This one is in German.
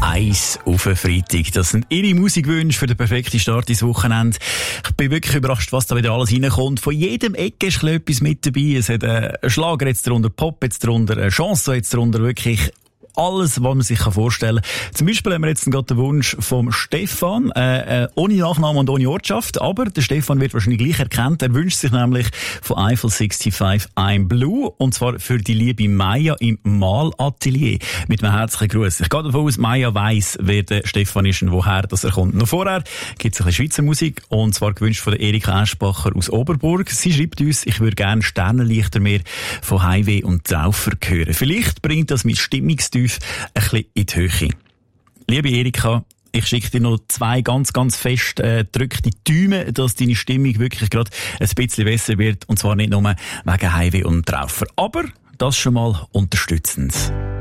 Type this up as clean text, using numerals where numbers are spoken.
1 auf einen Freitag. Das sind Ihre Musikwünsche für den perfekten Start ins Wochenende. Ich bin wirklich überrascht, was da wieder alles reinkommt. Von jedem Ecke ist etwas mit dabei. Es hat einen Schlager jetzt drunter, Pop jetzt drunter, eine Chanson jetzt drunter, wirklich alles, was man sich vorstellen kann. Zum Beispiel haben wir jetzt gerade den Wunsch vom Stefan, ohne Nachname und ohne Ortschaft, aber der Stefan wird wahrscheinlich gleich erkannt. Er wünscht sich nämlich von Eiffel 65 I'm Blue, und zwar für die liebe Maya im Malatelier. Mit einem herzlichen Gruß. Ich gehe davon aus, Maya weiss, wer der Stefan ist und woher das er kommt. Noch vorher gibt es ein bisschen Schweizer Musik, und zwar gewünscht von der Erika Eschbacher aus Oberburg. Sie schreibt uns, ich würde gerne Sternenlichter mehr von Highway und Taufer hören. Vielleicht bringt das mit Stimmungstief ein bisschen in die Höhe. Liebe Erika, ich schicke dir noch 2 ganz, ganz fest gedrückte Däume, dass deine Stimmung wirklich gerade ein bisschen besser wird. Und zwar nicht nur wegen Highway und Traufer. Aber das schon mal unterstützend.